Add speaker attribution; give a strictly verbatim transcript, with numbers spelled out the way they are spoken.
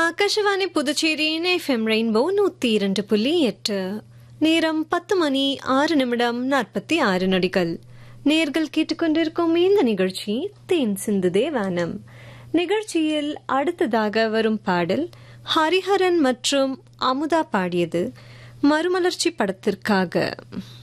Speaker 1: ஆகாஷவாணி புதுச்சேரியின் FM rainbow நூத்தி இரண்டு புள்ளி எட்டு. நேரம் பத்து மணி ஆறு நிமிடம் நாற்பத்தி ஆறு நொடிகள். நேர்கள் கேட்டுக்கொண்டிருக்கும் இந்த நிகழ்ச்சி தேன் சிந்துதே வானம். நிகழ்ச்சியில் அடுத்ததாக வரும் பாடல் ஹரிஹரன் மற்றும் அமுதா பாடியது. மறுமலர்ச்சி படத்திற்காக.